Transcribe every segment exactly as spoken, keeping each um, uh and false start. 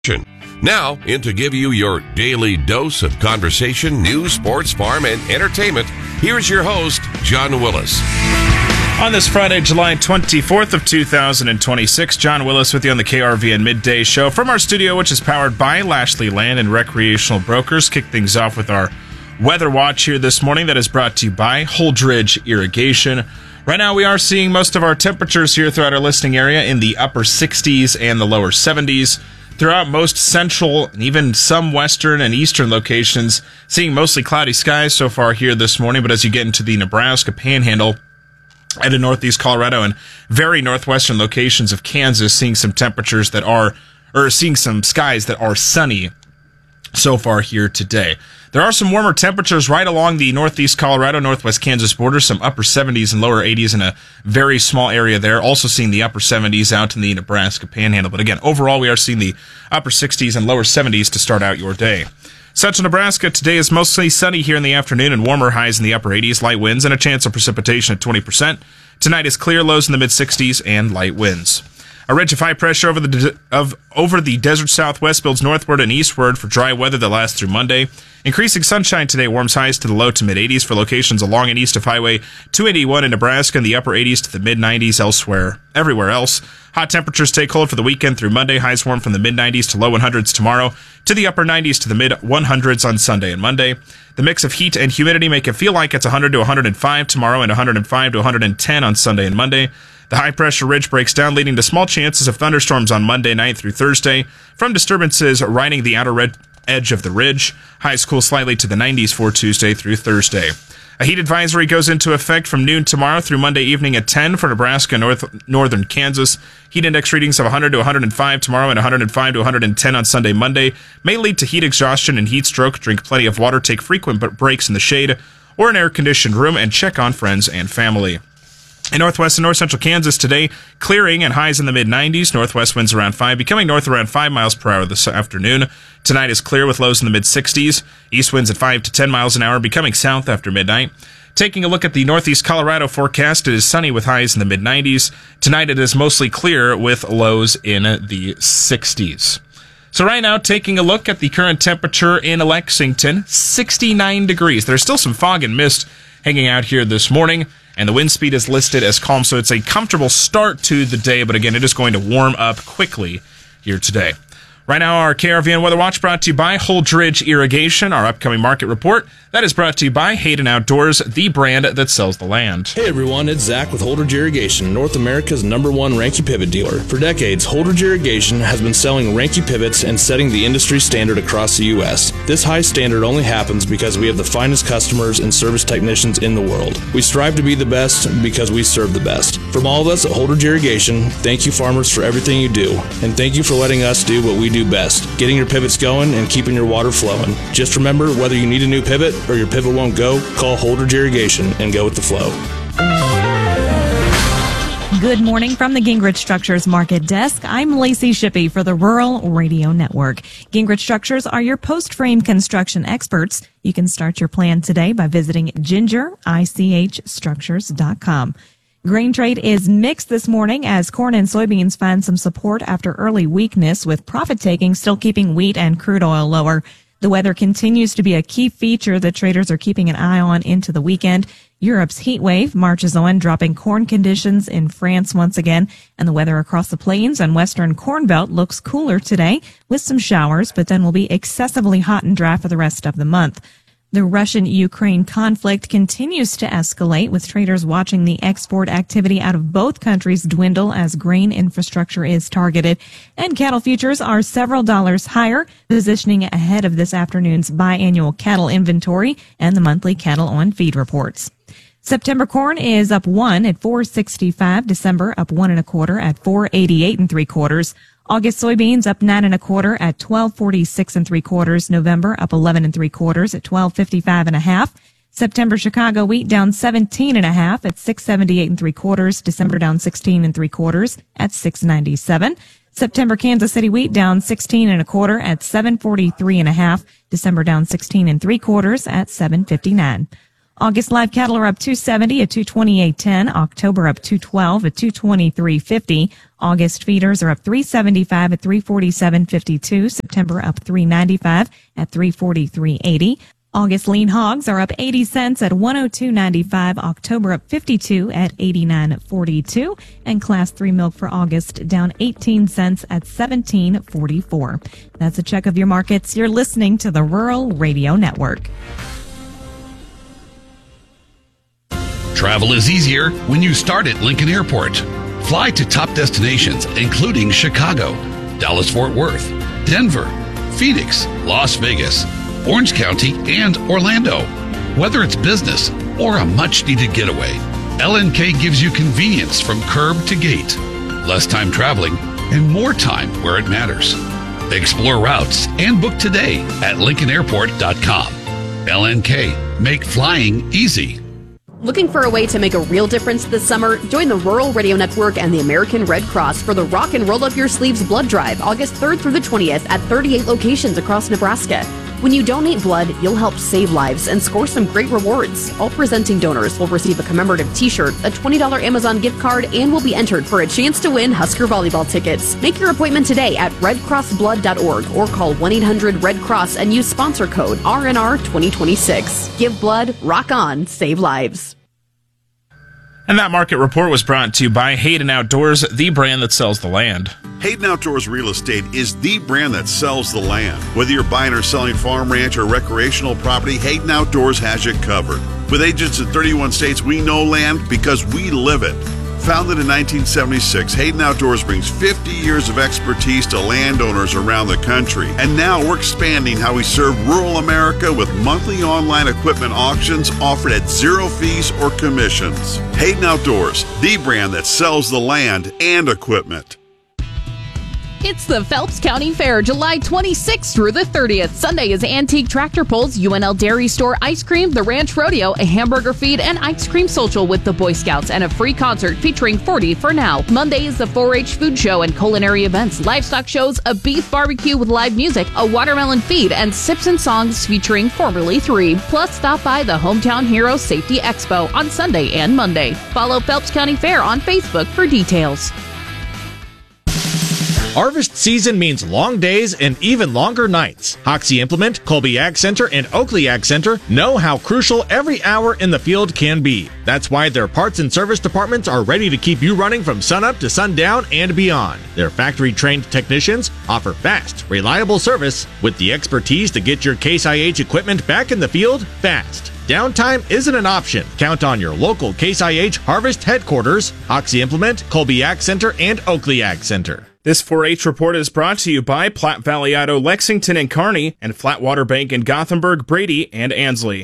Now, in to give you your daily dose of conversation, news, sports, farm, and entertainment, here's your host, John Willis. On this Friday, July twenty-fourth of two thousand twenty-six, John Willis with you on the K R V N Midday Show from our studio, which is powered by Lashley Land and Recreational Brokers. Kick things off with our weather watch here this morning that is brought to you by Holdridge Irrigation. Right now, we are seeing most of our temperatures here throughout our listening area in the upper sixties and the lower seventies. Throughout most central and even some western and eastern locations, seeing mostly cloudy skies so far here this morning. But as you get into the Nebraska Panhandle and in northeast Colorado and very northwestern locations of Kansas, seeing some temperatures that are, or seeing some skies that are sunny so far here today. There are some warmer temperatures right along the northeast Colorado, northwest Kansas border, some upper seventies and lower eighties in a very small area there. Also seeing the upper seventies out in the Nebraska Panhandle. But again, overall, we are seeing the upper sixties and lower seventies to start out your day. Central Nebraska, today is mostly sunny here in the afternoon and warmer, highs in the upper eighties, light winds, and a chance of precipitation at twenty percent. Tonight is clear, lows in the mid-sixties, and light winds. A ridge of high pressure over the de- of over the desert southwest builds northward and eastward for dry weather that lasts through Monday. Increasing sunshine today warms highs to the low to mid-eighties for locations along and east of Highway two eighty-one in Nebraska, and the upper eighties to the mid-nineties elsewhere. Everywhere else, hot temperatures take hold for the weekend through Monday. Highs warm from the mid-nineties to low hundreds tomorrow, to the upper nineties to the mid hundreds on Sunday and Monday. The mix of heat and humidity make it feel like it's one hundred to one hundred five tomorrow and one hundred five to one hundred ten on Sunday and Monday. The high-pressure ridge breaks down, leading to small chances of thunderstorms on Monday night through Thursday from disturbances riding the outer red edge of the ridge. Highs cool slightly to the nineties for Tuesday through Thursday. A heat advisory goes into effect from noon tomorrow through Monday evening at ten for Nebraska and north, northern Kansas. Heat index readings of one hundred to one hundred five tomorrow and one hundred five to one hundred ten on Sunday, Monday may lead to heat exhaustion and heat stroke. Drink plenty of water, take frequent breaks in the shade or an air-conditioned room, and check on friends and family. In northwest and north central Kansas today, clearing and highs in the mid-nineties. Northwest winds around five, becoming north around five miles per hour this afternoon. Tonight is clear with lows in the mid-sixties. East winds at five to ten miles an hour, becoming south after midnight. Taking a look at the northeast Colorado forecast, it is sunny with highs in the mid-nineties. Tonight it is mostly clear with lows in the sixties. So right now, taking a look at the current temperature in Lexington, sixty-nine degrees. There's still some fog and mist hanging out here this morning, and the wind speed is listed as calm, so it's a comfortable start to the day, but again, it is going to warm up quickly here today. Right now, our K R V N Weather Watch brought to you by Holdridge Irrigation. Our upcoming market report, that is brought to you by Hayden Outdoors, the brand that sells the land. Hey everyone, it's Zach with Holdridge Irrigation, North America's number one Ranke pivot dealer. For decades, Holdridge Irrigation has been selling Ranke pivots and setting the industry standard across the U S. This high standard only happens because we have the finest customers and service technicians in the world. We strive to be the best because we serve the best. From all of us at Holdridge Irrigation, thank you farmers for everything you do, and thank you for letting us do what we do best, getting your pivots going and keeping your water flowing. Just remember, whether you need a new pivot or your pivot won't go, call Holdridge Irrigation and go with the flow. Good morning from the Gingrich Structures Market Desk. I'm Lacey Shippey for the Rural Radio Network. Gingrich Structures are your post-frame construction experts. You can start your plan today by visiting ginger ich structures dot com. Grain trade is mixed this morning as corn and soybeans find some support after early weakness, with profit-taking still keeping wheat and crude oil lower. The weather continues to be a key feature that traders are keeping an eye on into the weekend. Europe's heat wave marches on, dropping corn conditions in France once again, and the weather across the plains and western corn belt looks cooler today with some showers, but then will be excessively hot and dry for the rest of the month. The Russian-Ukraine conflict continues to escalate, with traders watching the export activity out of both countries dwindle as grain infrastructure is targeted. And cattle futures are several dollars higher, positioning ahead of this afternoon's biannual cattle inventory and the monthly cattle on feed reports. September corn is up one at four sixty-five. December up one and a quarter at four eighty-eight and three quarters. August soybeans up nine and a quarter at twelve forty-six and three quarters. November up eleven and three quarters at twelve fifty-five and a half. September Chicago wheat down seventeen and a half at six seventy-eight and three quarters. December down sixteen and three quarters at six ninety-seven. September Kansas City wheat down sixteen and a quarter at seven forty-three and a half. December down sixteen and three quarters at seven fifty-nine. August live cattle are up two seventy at two twenty-eight ten. October up two twelve at two twenty-three fifty. August feeders are up three seventy-five at three forty-seven fifty-two. September up three ninety-five at three forty-three eighty. August lean hogs are up eighty cents at one oh two ninety-five. October up fifty-two at eighty-nine forty-two. And class three milk for August down eighteen cents at seventeen forty-four. That's a check of your markets. You're listening to the Rural Radio Network. Travel is easier when you start at Lincoln Airport. Fly to top destinations including Chicago, Dallas-Fort Worth, Denver, Phoenix, Las Vegas, Orange County, and Orlando. Whether it's business or a much-needed getaway, L N K gives you convenience from curb to gate, less time traveling, and more time where it matters. Explore routes and book today at lincoln airport dot com. L N K, make flying easy. Looking for a way to make a real difference this summer? Join the Rural Radio Network and the American Red Cross for the Rock and Roll Up Your Sleeves Blood Drive, August third through the twentieth at thirty-eight locations across Nebraska. When you donate blood, you'll help save lives and score some great rewards. All presenting donors will receive a commemorative t-shirt, a twenty dollars Amazon gift card, and will be entered for a chance to win Husker volleyball tickets. Make your appointment today at red cross blood dot org or call one eight hundred red cross and use sponsor code R N R twenty twenty-six. Give blood, rock on, save lives. And that market report was brought to you by Hayden Outdoors, the brand that sells the land. Hayden Outdoors Real Estate is the brand that sells the land. Whether you're buying or selling farm, ranch, or recreational property, Hayden Outdoors has you covered. With agents in thirty-one states, we know land because we live it. Founded in nineteen seventy-six, Hayden Outdoors brings fifty years of expertise to landowners around the country. And now we're expanding how we serve rural America with monthly online equipment auctions offered at zero fees or commissions. Hayden Outdoors, the brand that sells the land and equipment. It's the Phelps County Fair, July twenty-sixth through the thirtieth. Sunday is antique tractor pulls, U N L Dairy Store ice cream, the Ranch Rodeo, a hamburger feed, and ice cream social with the Boy Scouts, and a free concert featuring forty for Now. Monday is the four H food show and culinary events, livestock shows, a beef barbecue with live music, a watermelon feed, and sips and songs featuring Formerly Three. Plus, stop by the Hometown Heroes Safety Expo on Sunday and Monday. Follow Phelps County Fair on Facebook for details. Harvest season means long days and even longer nights. Hoxie Implement, Colby Ag Center, and Oakley Ag Center know how crucial every hour in the field can be. That's why their parts and service departments are ready to keep you running from sunup to sundown and beyond. Their factory-trained technicians offer fast, reliable service with the expertise to get your Case I H equipment back in the field fast. Downtime isn't an option. Count on your local Case I H Harvest headquarters, Hoxie Implement, Colby Ag Center, and Oakley Ag Center. This four H report is brought to you by Platte Valley Auto, Lexington and Kearney, and Flatwater Bank in Gothenburg, Brady, and Ansley.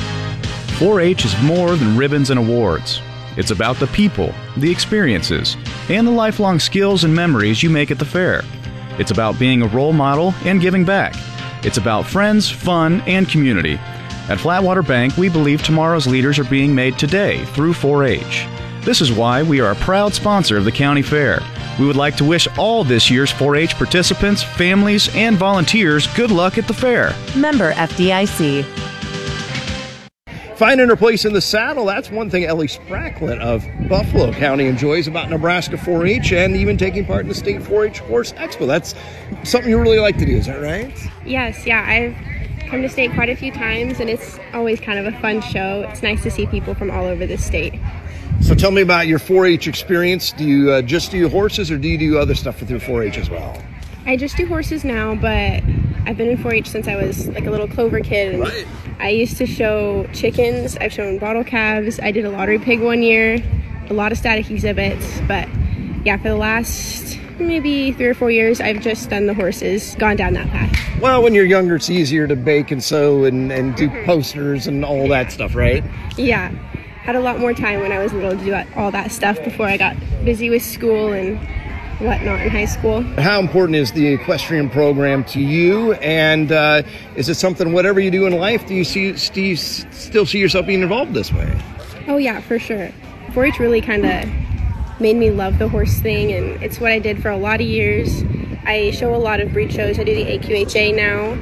four H is more than ribbons and awards. It's about the people, the experiences, and the lifelong skills and memories you make at the fair. It's about being a role model and giving back. It's about friends, fun, and community. At Flatwater Bank, we believe tomorrow's leaders are being made today through four H. This is why we are a proud sponsor of the county fair. We would like to wish all this year's four H participants, families, and volunteers good luck at the fair. Member F D I C. Finding her place in the saddle, that's one thing Ellie Spracklin of Buffalo County enjoys about Nebraska four H and even taking part in the State four H Horse Expo. That's something you really like to do, is that right? Yes, yeah. I've come to state quite a few times, and it's always kind of a fun show. It's nice to see people from all over the state. So tell me about your four H experience. Do you uh, just do horses, or do you do other stuff with your four H as well? I just do horses now, but I've been in four H since I was like a little Clover kid. And right. I used to show chickens. I've shown bottle calves. I did a lottery pig one year, a lot of static exhibits. But yeah, for the last maybe three or four years, I've just done the horses, gone down that path. Well, when you're younger, it's easier to bake and sew and, and do posters and all that stuff, right? Yeah. Had a lot more time when I was little to do that, all that stuff before I got busy with school and whatnot in high school. How important is the equestrian program to you? And uh, is it something, whatever you do in life, do you see, do you still see yourself being involved this way? Oh, yeah, for sure. four H really kind of made me love the horse thing, and it's what I did for a lot of years. I show a lot of breed shows. I do the A Q H A now,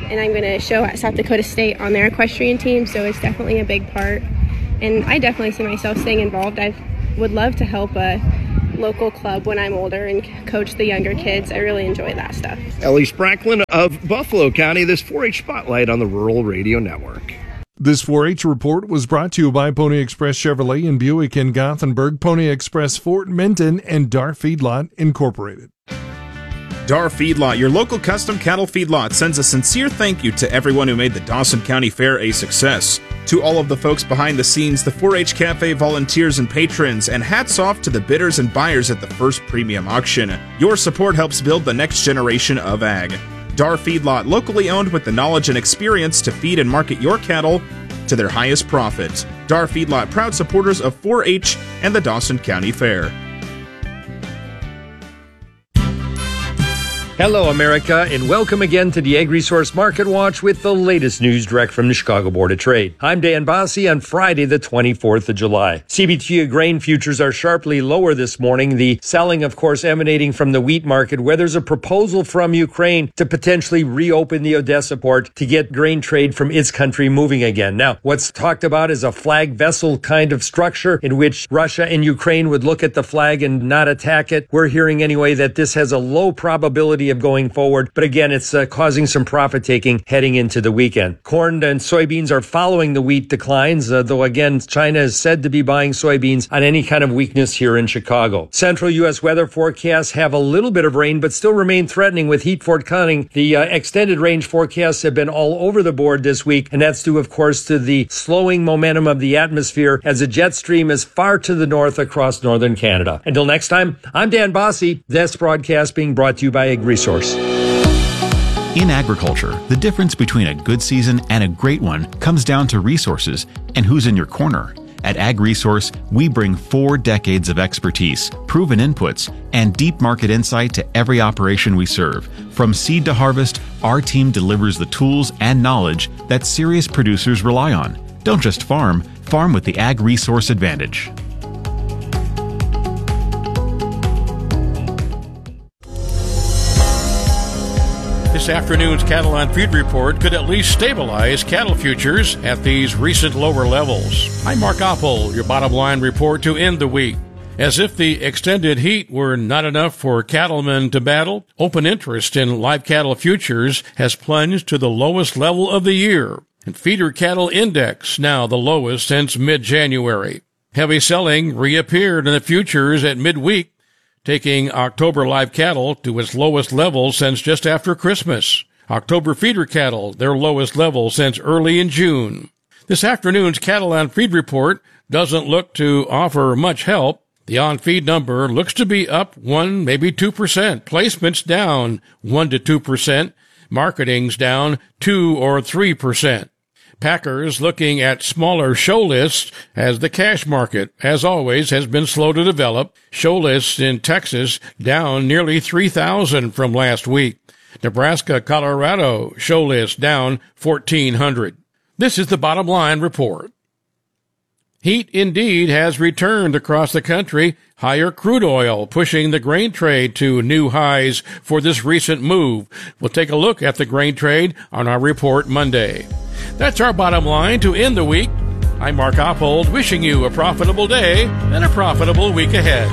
and I'm going to show at South Dakota State on their equestrian team, so it's definitely a big part. And I definitely see myself staying involved. I would love to help a local club when I'm older and coach the younger kids. I really enjoy that stuff. Ellie Spracklin of Buffalo County, this four H Spotlight on the Rural Radio Network. This four H report was brought to you by Pony Express Chevrolet in Buick and Gothenburg, Pony Express Fort Minton, and Dar Feedlot Incorporated. Dar Feedlot, your local custom cattle feedlot, sends a sincere thank you to everyone who made the Dawson County Fair a success. To all of the folks behind the scenes, the four H Cafe volunteers and patrons, and hats off to the bidders and buyers at the first premium auction. Your support helps build the next generation of ag. Dar Feedlot, locally owned with the knowledge and experience to feed and market your cattle to their highest profit. Dar Feedlot, proud supporters of four H and the Dawson County Fair. Hello, America, and welcome again to the Ag Resource Market Watch with the latest news direct from the Chicago Board of Trade. I'm Dan Bossie on Friday, the twenty-fourth of July. C B T U grain futures are sharply lower this morning. The selling, of course, emanating from the wheat market, where there's a proposal from Ukraine to potentially reopen the Odessa port to get grain trade from its country moving again. Now, what's talked about is a flag vessel kind of structure in which Russia and Ukraine would look at the flag and not attack it. We're hearing anyway that this has a low probability of going forward, but again, it's uh, causing some profit taking heading into the weekend. Corn and soybeans are following the wheat declines, uh, though again, China is said to be buying soybeans on any kind of weakness here in Chicago. Central U S weather forecasts have a little bit of rain, but still remain threatening with heat forthcoming. The uh, extended range forecasts have been all over the board this week, and that's due, of course, to the slowing momentum of the atmosphere as a jet stream is far to the north across northern Canada. Until next time, I'm Dan Bossie. This broadcast being brought to you by Ag Resource. In agriculture, the difference between a good season and a great one comes down to resources and who's in your corner. At Ag Resource, we bring four decades of expertise, proven inputs, and deep market insight to every operation we serve. From seed to harvest, our team delivers the tools and knowledge that serious producers rely on. Don't just farm, farm with the Ag Resource advantage. This afternoon's Cattle on Feed report could at least stabilize cattle futures at these recent lower levels. I'm Mark Oppold, your bottom line report to end the week. As if the extended heat were not enough for cattlemen to battle, open interest in live cattle futures has plunged to the lowest level of the year, and feeder cattle index now the lowest since mid-January. Heavy selling reappeared in the futures at midweek, taking October live cattle to its lowest level since just after Christmas. October feeder cattle, their lowest level since early in June. This afternoon's Cattle on Feed report doesn't look to offer much help. The on-feed number looks to be up one, maybe two percent. Placements down one to two percent. Marketing's down two or three percent. Packers looking at smaller show lists as the cash market, as always, has been slow to develop. Show lists in Texas down nearly three thousand from last week. Nebraska, Colorado show list down fourteen hundred. This is the bottom line report. Heat indeed has returned across the country. Higher crude oil pushing the grain trade to new highs for this recent move. We'll take a look at the grain trade on our report Monday. That's our bottom line to end the week. I'm Mark Oppold, wishing you a profitable day and a profitable week ahead.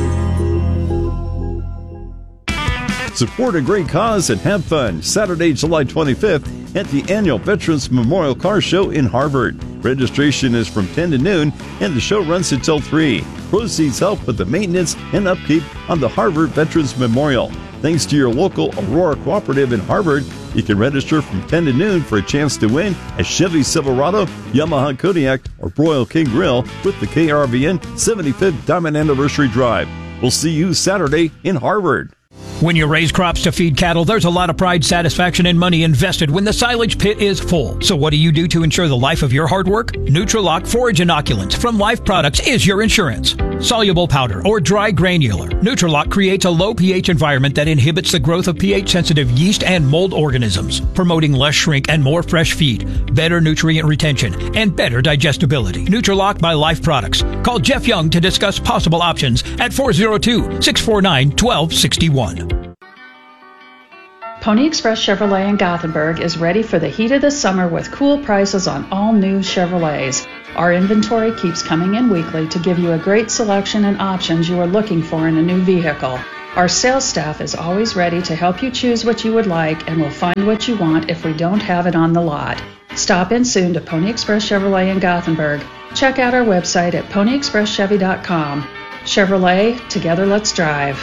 Support a great cause and have fun Saturday, July twenty-fifth at the annual Veterans Memorial Car Show in Harvard. Registration is from ten to noon and the show runs until three. Proceeds help with the maintenance and upkeep on the Harvard Veterans Memorial. Thanks to your local Aurora Cooperative in Harvard, you can register from ten to noon for a chance to win a Chevy Silverado, Yamaha Kodiak, or Broil King Grill with the K R V N seventy-fifth Diamond Anniversary Drive. We'll see you Saturday in Harvard. When you raise crops to feed cattle, there's a lot of pride, satisfaction, and money invested when the silage pit is full. So what do you do to ensure the life of your hard work? Nutrilock Forage Inoculant from Life Products is your insurance. Soluble powder or dry granular, Nutrilock creates a low pH environment that inhibits the growth of pH-sensitive yeast and mold organisms, promoting less shrink and more fresh feed, better nutrient retention, and better digestibility. Nutrilock by Life Products. Call Jeff Young to discuss possible options at four oh two, six four nine, one two six one. Pony Express Chevrolet in Gothenburg is ready for the heat of the summer with cool prices on all new Chevrolets. Our inventory keeps coming in weekly to give you a great selection and options you are looking for in a new vehicle. Our sales staff is always ready to help you choose what you would like and will find what you want if we don't have it on the lot. Stop in soon to Pony Express Chevrolet in Gothenburg. Check out our website at pony express chevy dot com. Chevrolet, together let's drive.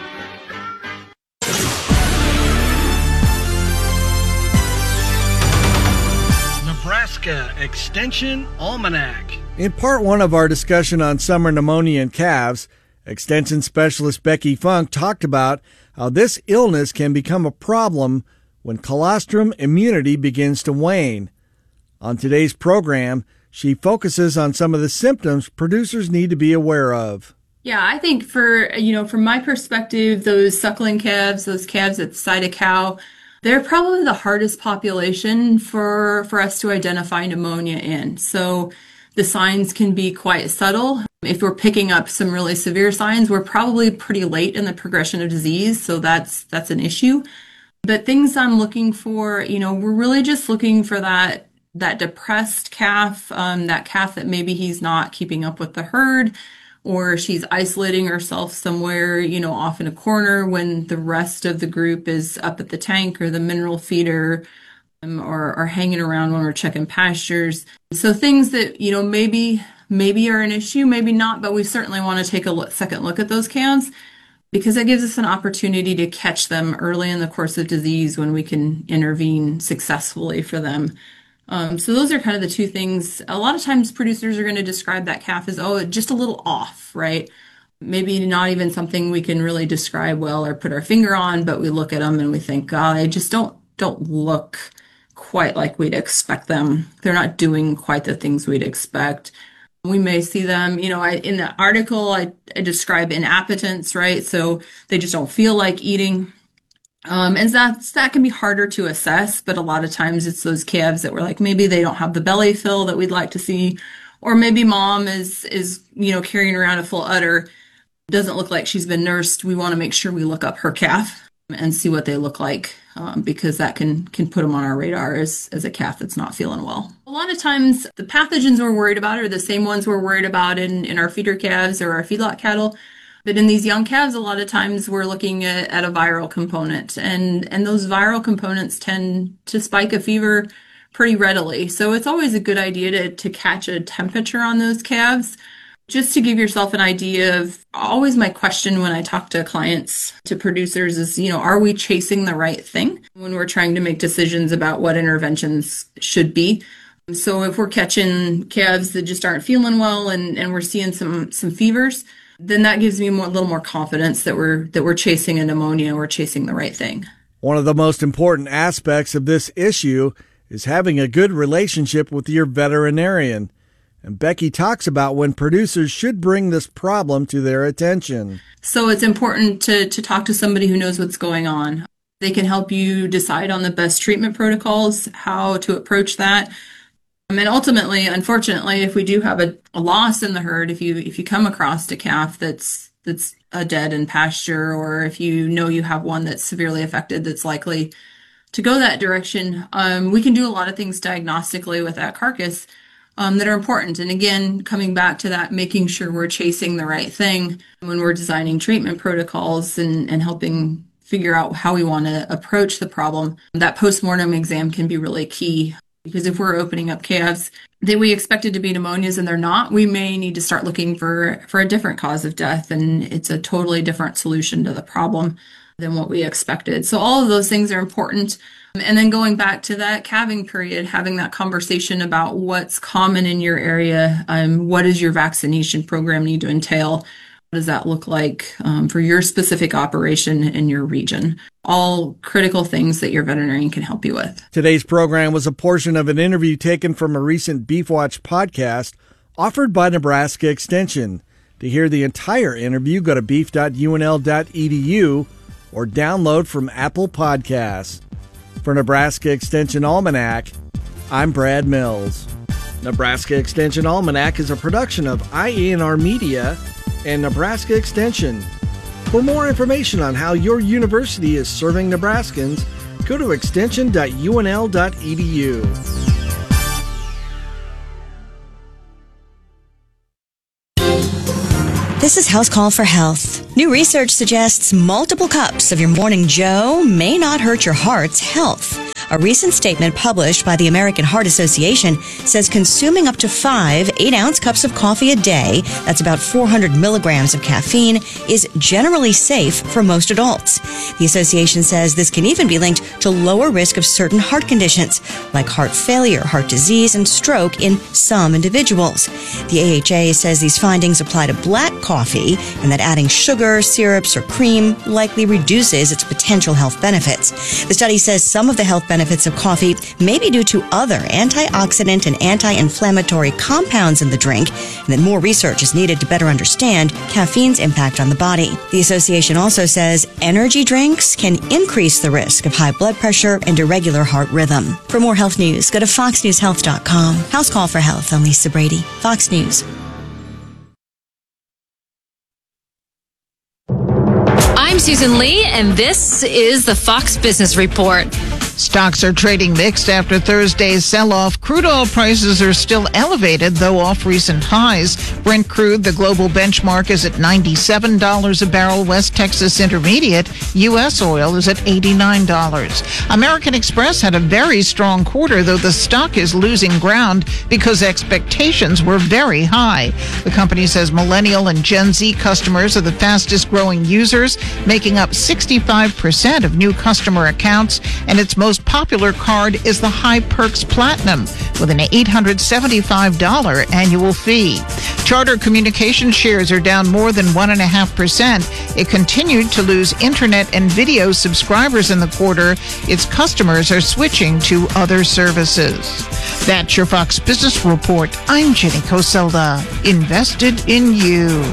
Nebraska Extension Almanac. In part one of our discussion on summer pneumonia in calves, Extension Specialist Becky Funk talked about how this illness can become a problem when colostrum immunity begins to wane. On today's program, she focuses on some of the symptoms producers need to be aware of. Yeah, I think for, you know, from my perspective, those suckling calves, those calves at the side of cow, they're probably the hardest population for, for us to identify pneumonia in. So the signs can be quite subtle. If we're picking up some really severe signs, we're probably pretty late in the progression of disease, so that's that's an issue. But things I'm looking for, you know, we're really just looking for that that depressed calf, um, that calf that maybe he's not keeping up with the herd, or she's isolating herself somewhere, you know, off in a corner when the rest of the group is up at the tank or the mineral feeder, um, or, or hanging around when we're checking pastures. So things that, you know, maybe maybe are an issue, maybe not, but we certainly want to take a look, second look at those calves, because it gives us an opportunity to catch them early in the course of disease when we can intervene successfully for them. Um, so those are kind of the two things. A lot of times producers are going to describe that calf as, oh, just a little off, right? Maybe not even something we can really describe well or put our finger on, but we look at them and we think, oh, they just don't don't look quite like we'd expect them. They're not doing quite the things we'd expect. We may see them, you know, I, in the article, I, I describe inappetence, right? So they just don't feel like eating. Um, and that's, that can be harder to assess, but a lot of times it's those calves that we're like, maybe they don't have the belly fill that we'd like to see, or maybe mom is, is, you know, carrying around a full udder, doesn't look like she's been nursed. We want to make sure we look up her calf and see what they look like, um, because that can, can put them on our radar as, as a calf that's not feeling well. A lot of times the pathogens we're worried about are the same ones we're worried about in, in our feeder calves or our feedlot cattle. But in these young calves, a lot of times we're looking at, at a viral component, and, and those viral components tend to spike a fever pretty readily. So it's always a good idea to, to catch a temperature on those calves, just to give yourself an idea of, always my question when I talk to clients, to producers is, you know, are we chasing the right thing when we're trying to make decisions about what interventions should be? So if we're catching calves that just aren't feeling well and, and we're seeing some, some fevers, then that gives me more, a little more confidence that we're that we're chasing a pneumonia, we're chasing the right thing. One of the most important aspects of this issue is having a good relationship with your veterinarian. And Becky talks about when producers should bring this problem to their attention. So it's important to, to talk to somebody who knows what's going on. They can help you decide on the best treatment protocols, how to approach that. And ultimately, unfortunately, if we do have a, a loss in the herd, if you if you come across a calf that's that's a dead in pasture, or if you know you have one that's severely affected that's likely to go that direction, um, we can do a lot of things diagnostically with that carcass um, that are important. And again, coming back to that, making sure we're chasing the right thing when we're designing treatment protocols and, and helping figure out how we want to approach the problem. That postmortem exam can be really key. Because if we're opening up calves that we expected to be pneumonias and they're not, we may need to start looking for, for a different cause of death. And it's a totally different solution to the problem than what we expected. So all of those things are important. And then going back to that calving period, having that conversation about what's common in your area, um, what does your vaccination program need to entail? What does that look like um, for your specific operation in your region? All critical things that your veterinarian can help you with. Today's program was a portion of an interview taken from a recent Beef Watch podcast offered by Nebraska Extension. To hear the entire interview, go to beef dot u n l dot e d u or download from Apple Podcasts. For Nebraska Extension Almanac, I'm Brad Mills. Nebraska Extension Almanac is a production of I E N R Media and Nebraska Extension. For more information on how your university is serving Nebraskans, Go to extension dot U N L dot E D U. This is House Call for Health. New research suggests multiple cups of your Morning Joe may not hurt your heart's health. A recent statement published by the American Heart Association says consuming up to five eight-ounce cups of coffee a day, that's about four hundred milligrams of caffeine, is generally safe for most adults. The association says this can even be linked to lower risk of certain heart conditions, like heart failure, heart disease, and stroke in some individuals. The A H A says these findings apply to black coffee, and that adding sugar, syrups, or cream likely reduces its potential health benefits. The study says some of the health benefits of coffee may be due to other antioxidant and anti-inflammatory compounds in the drink, and that more research is needed to better understand caffeine's impact on the body. The association also says energy drinks can increase the risk of high blood pressure and irregular heart rhythm. For more health news, go to fox news health dot com. House Call for Health. I'm Lisa Brady, Fox News. I'm Susan Lee, and this is the Fox Business Report. Stocks are trading mixed after Thursday's sell-off. Crude oil prices are still elevated, though off recent highs. Brent crude, the global benchmark, is at ninety-seven dollars a barrel. West Texas Intermediate, U S oil, is at eighty-nine dollars. American Express had a very strong quarter, though the stock is losing ground because expectations were very high. The company says millennial and Gen Z customers are the fastest growing users, making up sixty-five percent of new customer accounts, and its most popular card is the High Perks Platinum with an eight hundred seventy-five dollars annual fee. Charter Communications shares are down more than one point five percent. It continued to lose internet and video subscribers in the quarter. Its customers are switching to other services. That's your Fox Business Report. I'm Jenny Coselda. Invested in you.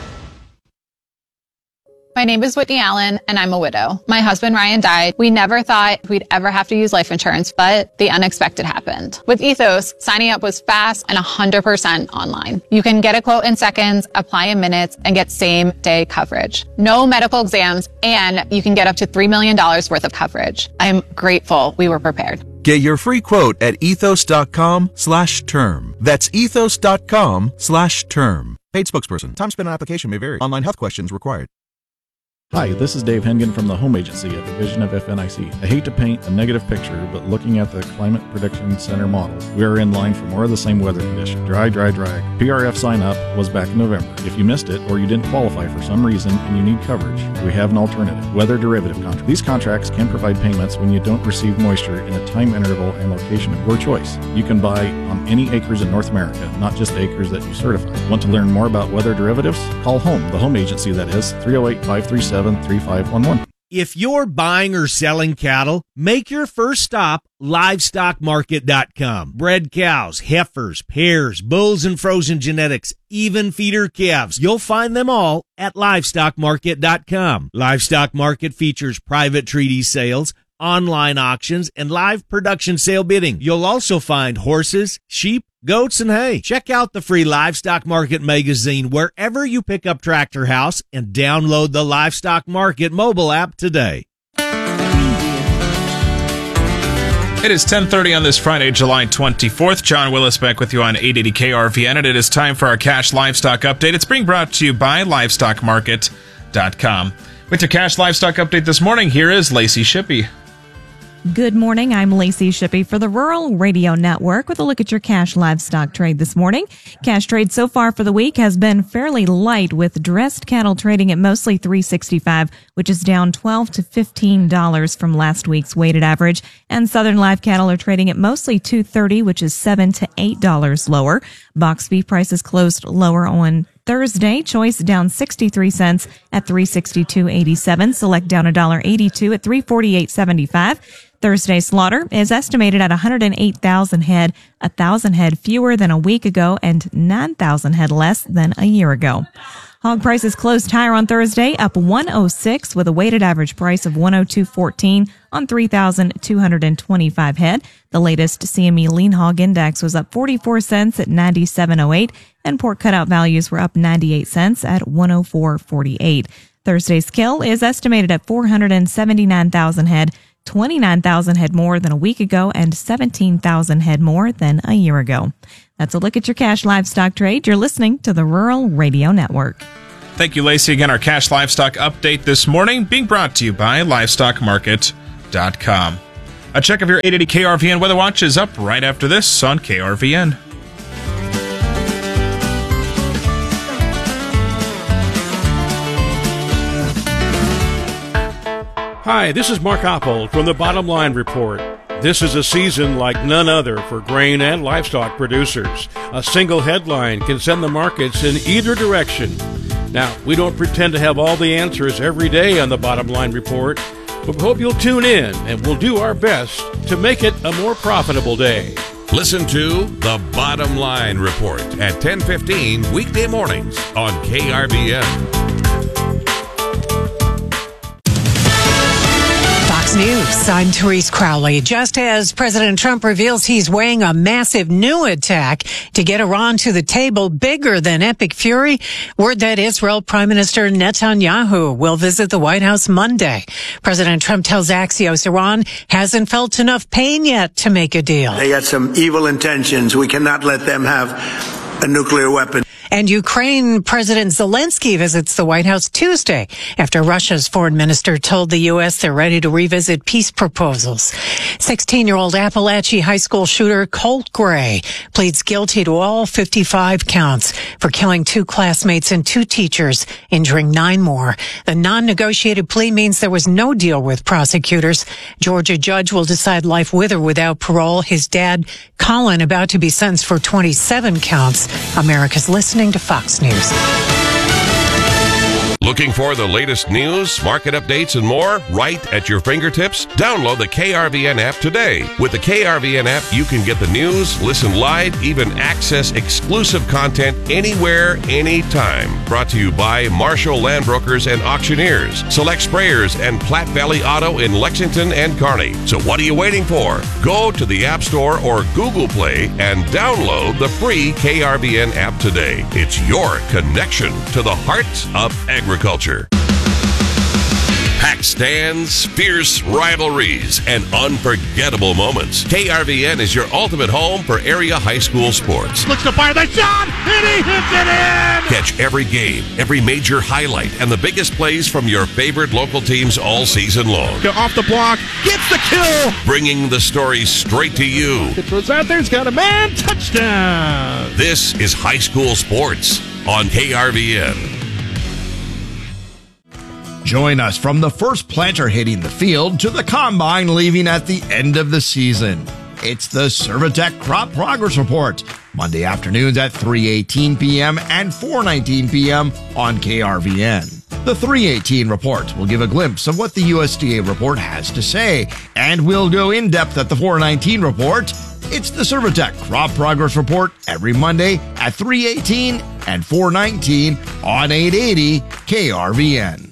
My name is Whitney Allen, and I'm a widow. My husband, Ryan, died. We never thought we'd ever have to use life insurance, but the unexpected happened. With Ethos, signing up was fast and one hundred percent online. You can get a quote in seconds, apply in minutes, and get same-day coverage. No medical exams, and you can get up to three million dollars worth of coverage. I'm grateful we were prepared. Get your free quote at ethos.com slash term. That's ethos.com slash term. Paid spokesperson. Time spent on application may vary. Online health questions required. Hi, this is Dave Hengen from the Home Agency, a division of F N I C. I hate to paint a negative picture, but looking at the Climate Prediction Center models, we are in line for more of the same weather condition. Dry, dry, dry. P R F sign up was back in November. If you missed it or you didn't qualify for some reason and you need coverage, we have an alternative. Weather derivative contract. These contracts can provide payments when you don't receive moisture in a time interval and location of your choice. You can buy on any acres in North America, not just acres that you certify. Want to learn more about weather derivatives? Call HOME, the Home Agency, that is, three oh eight, five three seven, three five one one. If you're buying or selling cattle, make your first stop livestock market dot com. Bred cows, heifers, pairs, bulls and frozen genetics, even feeder calves. You'll find them all at livestock market dot com. Livestock Market features private treaty sales, online auctions, and live production sale bidding. You'll also find horses, sheep, goats, and hay. Check out the free Livestock Market magazine wherever you pick up Tractor House and download the Livestock Market mobile app today. It is ten thirty on this Friday, July twenty-fourth. John Willis back with you on eight eighty K R V N, and it is time for our Cash Livestock Update. It's being brought to you by livestock market dot com. With your Cash Livestock Update this morning, here is Lacey Shippey. Good morning. I'm Lacey Shippey for the Rural Radio Network with a look at your cash livestock trade this morning. Cash trade so far for the week has been fairly light, with dressed cattle trading at mostly three sixty-five, which is down twelve to fifteen dollars from last week's weighted average. And southern live cattle are trading at mostly two thirty, which is seven to eight dollars lower. Box beef prices closed lower on Thursday. Choice down sixty-three cents at three sixty-two eighty-seven. Select down one dollar eighty-two at three forty-eight seventy-five. Thursday's slaughter is estimated at one hundred eight thousand head, one thousand head fewer than a week ago and nine thousand head less than a year ago. Hog prices closed higher on Thursday, up one oh six with a weighted average price of one oh two fourteen on three thousand two hundred twenty-five head. The latest C M E lean hog index was up forty-four cents at ninety-seven oh eight, and pork cutout values were up ninety-eight cents at one oh four forty-eight. Thursday's kill is estimated at four hundred seventy-nine thousand head, twenty-nine thousand head more than a week ago and seventeen thousand head more than a year ago. That's a look at your cash livestock trade. You're listening to the Rural Radio Network. Thank you, Lacey. Again, our cash livestock update this morning being brought to you by livestock market dot com. A check of your eight eighty K R V N Weather Watch is up right after this on K R V N. Hi, this is Mark Oppold from the Bottom Line Report. This is a season like none other for grain and livestock producers. A single headline can send the markets in either direction. Now, we don't pretend to have all the answers every day on the Bottom Line Report, but we hope you'll tune in and we'll do our best to make it a more profitable day. Listen to The Bottom Line Report at ten fifteen weekday mornings on K R V N. News. I'm Therese Crowley. Just as President Trump reveals he's weighing a massive new attack to get Iran to the table bigger than Epic Fury, word that Israel Prime Minister Netanyahu will visit the White House Monday. President Trump tells Axios Iran hasn't felt enough pain yet to make a deal. They got some evil intentions. We cannot let them have a nuclear weapon. And Ukraine President Zelensky visits the White House Tuesday after Russia's foreign minister told the U S they're ready to revisit peace proposals. sixteen-year-old Appalachia high school shooter Colt Gray pleads guilty to all fifty-five counts for killing two classmates and two teachers, injuring nine more. The non-negotiated plea means there was no deal with prosecutors. Georgia judge will decide life with or without parole. His dad, Colin, about to be sentenced for twenty-seven counts. America's listening to Fox News. Looking for the latest news, market updates, and more right at your fingertips? Download the K R V N app today. With the K R V N app, you can get the news, listen live, even access exclusive content anywhere, anytime. Brought to you by Marshall Land Brokers and Auctioneers, Select Sprayers, and Platte Valley Auto in Lexington and Kearney. So what are you waiting for? Go to the App Store or Google Play and download the free K R V N app today. It's your connection to the heart of agriculture. Agriculture. Packed stands, fierce rivalries, and unforgettable moments. K R V N is your ultimate home for area high school sports. Looks to fire the shot, and he hits it in! Catch every game, every major highlight, and the biggest plays from your favorite local teams all season long. Go off the block, gets the kill! Bringing the stories straight to you. It throws out there, it's got a man, touchdown! This is high school sports on K R V N. Join us from the first planter hitting the field to the combine leaving at the end of the season. It's the Servitech Crop Progress Report, Monday afternoons at three eighteen p.m. and four nineteen p.m. on K R V N. The three eighteen report will give a glimpse of what the U S D A report has to say, and we'll go in depth at the four nineteen report. It's the Servitech Crop Progress Report every Monday at three eighteen and four nineteen on eight eighty K R V N.